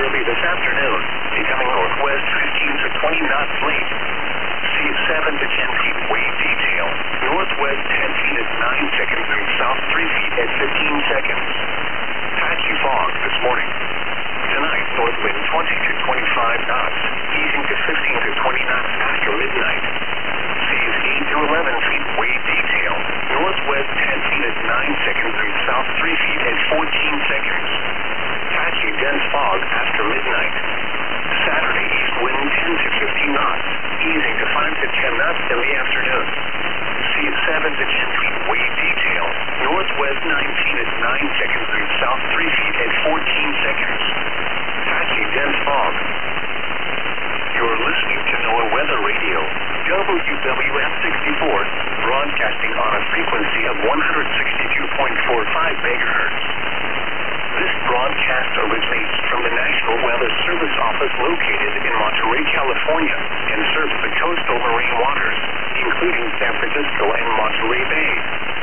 early this afternoon, becoming northwest 15 to 20 knots late. Seas 7 to 10 feet wave detail. Northwest 10 feet at 9 seconds and south 3 feet at 15 seconds. Patchy fog this morning. Tonight, north wind 20 to 25 knots, easing to 15 to 20 knots after midnight. Seas 8 to 11 feet wave detail. Northwest 10 feet at 9 seconds and south 3 feet at 14 seconds. Patchy dense fog after midnight. Saturday east wind 10 to 15 knots, easing to 5 to 10 knots in the afternoon. Seas 7 to 10 feet wave detail. Northwest 9 feet at 9 seconds and south 3 feet at 14 seconds. Patchy dense fog. You're listening to NOAA Weather Radio, WWF 64, broadcasting on a frequency of 162.45 megahertz. This broadcast originates from the National Weather Service Office located in Monterey, California, and serves the coastal marine waters, including San Francisco and Monterey Bay.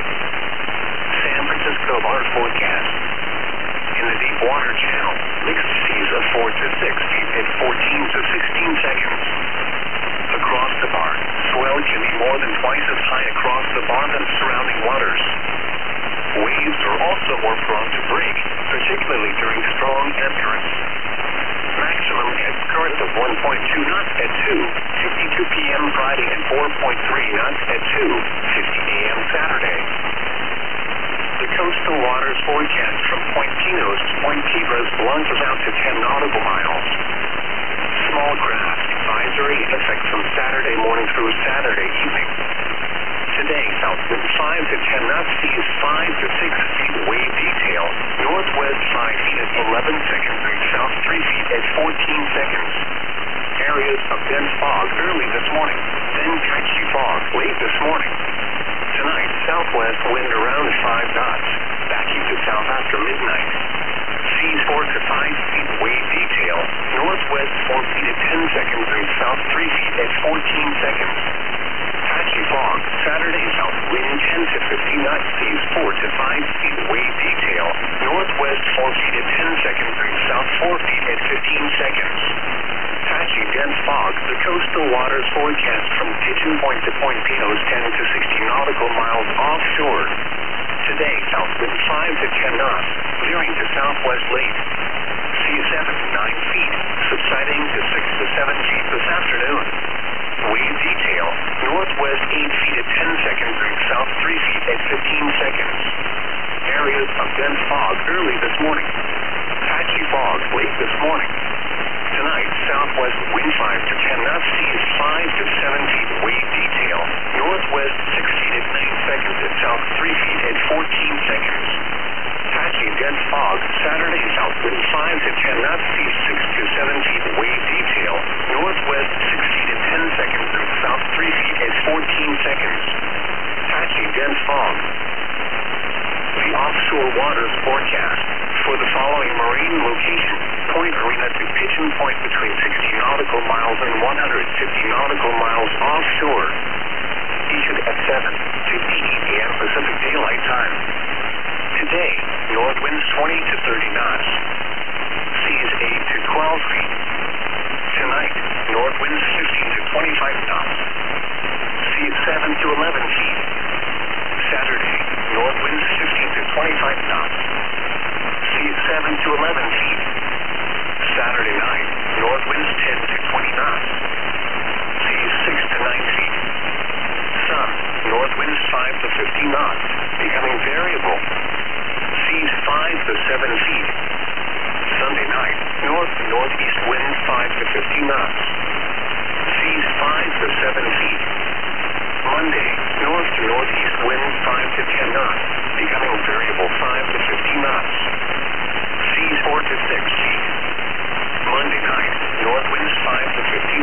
San Francisco water forecast. In the deep water channel, mixed seas of 4 to 6 feet at 14 to 16 seconds. Across the bar, swell can be more than twice as high across the bar than surrounding waters. Waves are also more prone to break, particularly during strong ebb currents. Maximum ebb current of 1.2 knots at 2:52 p.m. Friday and 4.3 knots at 2:50 a.m. Saturday. The coastal waters forecast from Point Pinos to Point Kibras launches out to 10 nautical miles. Small craft advisory in effect from Saturday morning through Saturday evening. Today, south wind 5 to 10 knots, seas 5 to 6 feet wave detail. Northwest 5 feet at 11 seconds and south 3 feet at 14 seconds. Areas of dense fog early this morning, then patchy fog late this morning. Tonight, southwest wind around 5 knots, backing to south after midnight. Seas 4 to 5 feet wave detail. Northwest 4 feet at 10 seconds and south 3 feet at 14 seconds. Patchy fog. Saturday, south wind 10 to 15 knots, seas 4 to 5 feet wave detail. Northwest 4 feet at 10 seconds and south 4 feet at 15 seconds. Patchy dense fog. The coastal waters forecast from Pigeon Point to Point Pinos 10 to 60 nautical miles offshore. Today, south wind 5 to 10 knots, veering to southwest late. Seas 7 to 9 feet, subsiding to 6 to 7 feet this afternoon. Wave detail. Northwest 8 feet at 10 seconds and south 3 feet at 15 seconds. Areas of dense fog early this morning. Patchy fog late this morning. Tonight, southwest wind 5 to 10 knots, seas 5 to 7 feet wave detail. Northwest 6 feet at 9 seconds and south 3 feet at 14 seconds. Patchy dense fog. Saturday, south wind 5 to 10 knots, seas 6 to 7 feet wave detail. Northwest 6 feet at 10 seconds and south 3 feet at 14 seconds. Patchy dense fog. The offshore waters forecast for the following marine location: Point Arena to Pigeon Point between 60 nautical miles and 150 nautical miles offshore. Issued at 7 to 8 a.m. Pacific Daylight Time. Today, north winds 20 to 30 knots. Seas 8 to 12 feet. Tonight, north winds 15 to 25 knots. Seas 7 to 11 feet. Saturday, north winds 15 to 25 knots. Seas 7 to 11 feet. Saturday night, north winds 10 to 20 knots. Seas 6 to 9 feet. Sun, north winds 5 to 50 knots, becoming variable. Seas 5 to 7 feet. Sunday night, north to northeast wind 5 to 50 knots. Seas 5 to 7 feet. Monday, north to northeast wind 5 to 10 knots, becoming variable 5 to 50 knots. Seas 4 to 6 feet. Monday night, north winds 5 to 50